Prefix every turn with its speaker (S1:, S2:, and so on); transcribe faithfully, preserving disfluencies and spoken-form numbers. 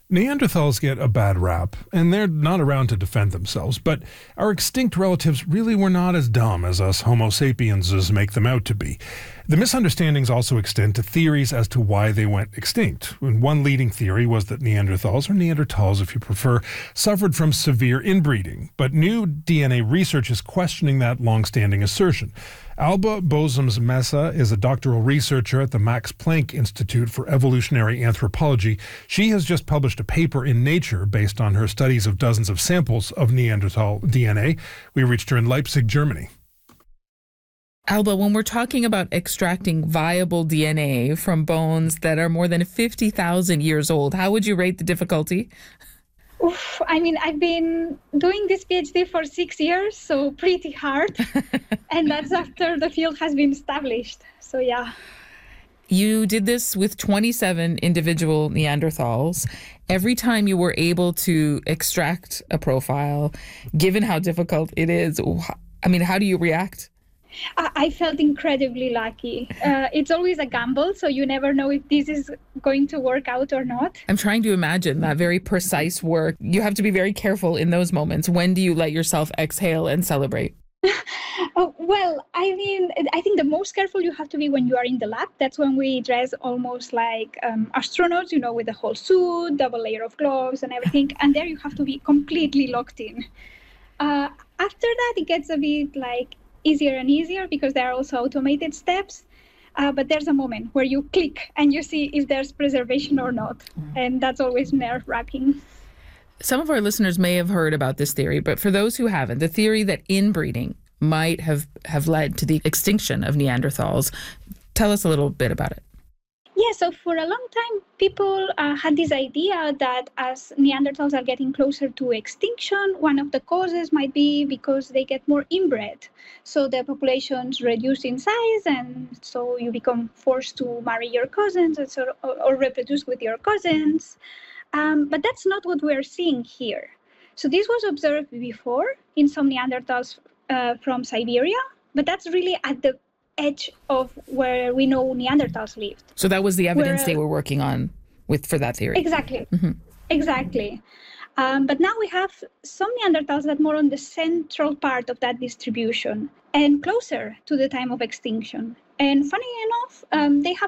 S1: Neanderthals get a bad rap, and they're not around to defend themselves, but our extinct relatives really were not as dumb as us Homo sapienses make them out to be. The misunderstandings also extend to theories as to why they went extinct. And one leading theory was that Neanderthals, or Neanderthals if you prefer, suffered from severe inbreeding, but new D N A research is questioning that long-standing assertion. Alba Bozems-Mesa is a doctoral researcher at the Max Planck Institute for Evolutionary Anthropology. She has just published a paper in Nature based on her studies of dozens of samples of Neanderthal D N A. We reached her in Leipzig, Germany.
S2: Alba, when we're talking about extracting viable D N A from bones that are more than fifty thousand years old, how would you rate the difficulty?
S3: Oof, I mean, I've been doing this PhD for six years, so pretty hard. And that's after the field has been established. So, yeah.
S2: You did this with twenty-seven individual Neanderthals. Every time you were able to extract a profile, given how difficult it is, I mean, how do you react?
S3: I felt incredibly lucky. Uh, it's always a gamble, so you never know if this is going to work out or not.
S2: I'm trying to imagine that very precise work. You have to be very careful in those moments. When do you let yourself exhale and celebrate?
S3: Oh, well, I mean, I think the most careful you have to be when you are in the lab. That's when we dress almost like um, astronauts, you know, with the whole suit, double layer of gloves and everything. And there you have to be completely locked in. Uh, after that, it gets a bit like easier and easier because there are also automated steps. Uh, but there's a moment where you click and you see if there's preservation or not. And that's always nerve-wracking.
S2: Some of our listeners may have heard about this theory, but for those who haven't, the theory that inbreeding might have, have led to the extinction of Neanderthals. Tell us a little bit about it.
S3: Yeah, so for a long time, people uh, had this idea that as Neanderthals are getting closer to extinction, one of the causes might be because they get more inbred. So the populations reduce in size, and so you become forced to marry your cousins and so, or, or reproduce with your cousins. Um, but that's not what we're seeing here. So this was observed before in some Neanderthals uh, from Siberia, but that's really at the edge of where we know Neanderthals lived.
S2: So that was the evidence
S3: where,
S2: they were working on with for that theory.
S3: Exactly.
S2: Mm-hmm.
S3: Exactly. Um, but now we have some Neanderthals that are more on the central part of that distribution and closer to the time of extinction. And funny enough, um, they have